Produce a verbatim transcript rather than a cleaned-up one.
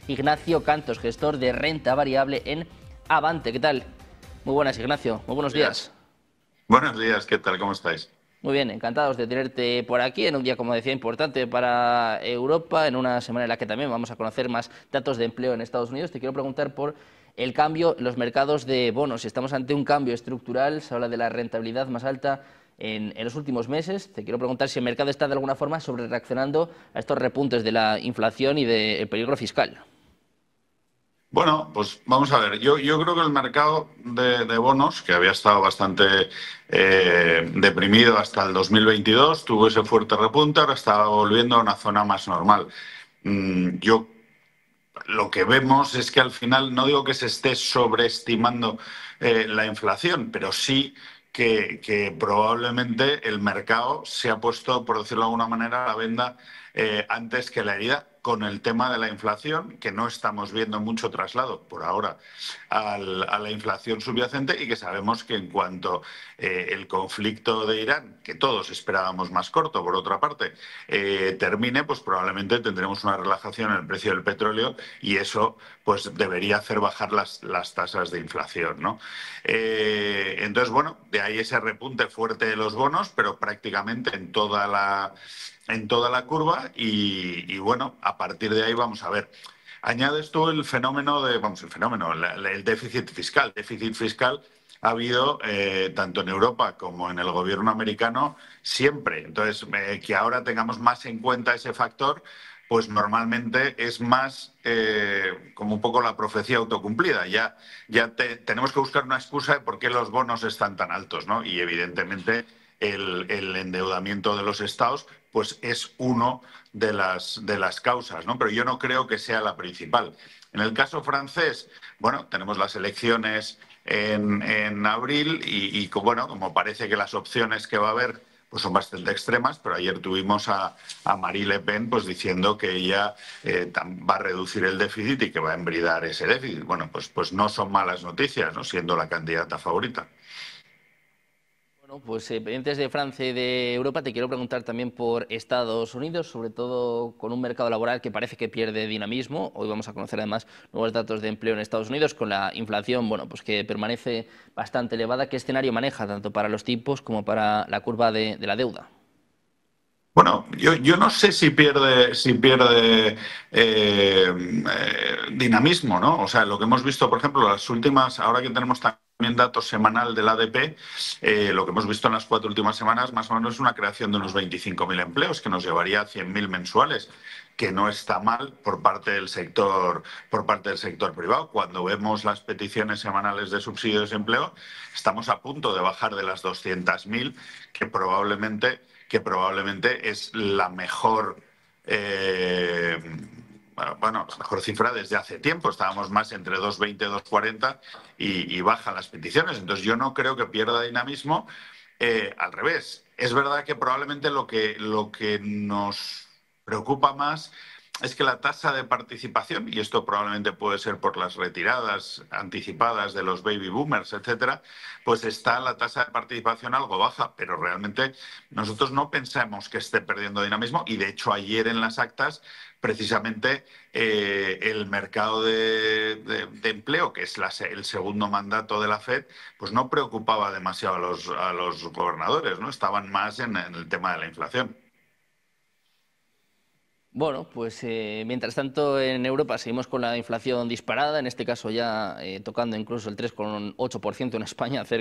Ignacio Cantos, gestor de renta variable en Avante. ¿Qué tal? Muy buenas, Ignacio. Muy buenos días. Buenos días, ¿qué tal? ¿Cómo estáis? Muy bien, encantados de tenerte por aquí en un día, como decía, importante para Europa, en una semana en la que también vamos a conocer más datos de empleo en Estados Unidos. Te quiero preguntar por el cambio en los mercados de bonos. Si estamos ante un cambio estructural, se habla de la rentabilidad más alta en, en los últimos meses. Te quiero preguntar si el mercado está de alguna forma sobre reaccionando a estos repuntes de la inflación y del peligro fiscal. Bueno, pues vamos a ver. Yo, yo creo que el mercado de, de bonos, que había estado bastante eh, deprimido hasta el dos mil veintidós, tuvo ese fuerte repunte, ahora está volviendo a una zona más normal. Mm, yo lo que vemos es que al final, no digo que se esté sobreestimando eh, la inflación, pero sí que, que probablemente el mercado se ha puesto, por decirlo de alguna manera, a la venda eh, antes que la herida, con el tema de la inflación, que no estamos viendo mucho traslado por ahora al, a la inflación subyacente, y que sabemos que en cuanto eh, el conflicto de Irán, que todos esperábamos más corto, por otra parte, eh, termine, pues probablemente tendremos una relajación en el precio del petróleo, y eso pues debería hacer bajar las, las tasas de inflación, ¿no? Eh, entonces, bueno, de ahí ese repunte fuerte de los bonos, pero prácticamente en toda la en toda la curva y, y, bueno, a partir de ahí vamos a ver. Añades tú el fenómeno de, vamos, el fenómeno, el déficit fiscal. Déficit fiscal ha habido eh, tanto en Europa como en el gobierno americano siempre. Entonces, eh, que ahora tengamos más en cuenta ese factor, pues normalmente es más eh, como un poco la profecía autocumplida. Ya, ya te, tenemos que buscar una excusa de por qué los bonos están tan altos, ¿no? Y evidentemente el, el endeudamiento de los estados pues es uno de las, de las causas, ¿no? Pero yo no creo que sea la principal. En el caso francés, bueno, tenemos las elecciones en, en abril y, y, bueno, como parece que las opciones que va a haber pues son bastante extremas, pero ayer tuvimos a, a Marine Le Pen pues diciendo que ella eh, va a reducir el déficit y que va a embridar ese déficit. Bueno, pues, pues no son malas noticias, ¿no? Siendo la candidata favorita. Bueno, pues eh, pendientes de Francia y de Europa, te quiero preguntar también por Estados Unidos, sobre todo con un mercado laboral que parece que pierde dinamismo. Hoy vamos a conocer además nuevos datos de empleo en Estados Unidos, con la inflación, bueno, pues que permanece bastante elevada. ¿Qué escenario maneja tanto para los tipos como para la curva de, de la deuda? Bueno, yo, yo no sé si pierde, si pierde eh, eh, dinamismo, ¿no? O sea, lo que hemos visto, por ejemplo, las últimas, ahora que tenemos también datos semanal del A D P, eh, lo que hemos visto en las cuatro últimas semanas, más o menos es una creación de unos veinticinco mil empleos, que nos llevaría a cien mil mensuales, que no está mal por parte del sector, por parte del sector privado. Cuando vemos las peticiones semanales de subsidio de desempleo, estamos a punto de bajar de las doscientos mil, que probablemente que probablemente es la mejor, eh, bueno, la mejor cifra desde hace tiempo. Estábamos más entre doscientos veinte y doscientos cuarenta y, y bajan las peticiones. Entonces yo no creo que pierda dinamismo. Eh, al revés, es verdad que probablemente lo que, lo que nos preocupa más es que la tasa de participación, y esto probablemente puede ser por las retiradas anticipadas de los baby boomers, etcétera, pues está la tasa de participación algo baja, pero realmente nosotros no pensamos que esté perdiendo dinamismo, y de hecho ayer en las actas precisamente eh, el mercado de, de, de empleo, que es la, el segundo mandato de la Fed, pues no preocupaba demasiado a los, a los gobernadores, ¿no? Estaban más en, en el tema de la inflación. Bueno, pues eh, mientras tanto en Europa seguimos con la inflación disparada, en este caso ya eh, tocando incluso el tres coma ocho por ciento en España, cerca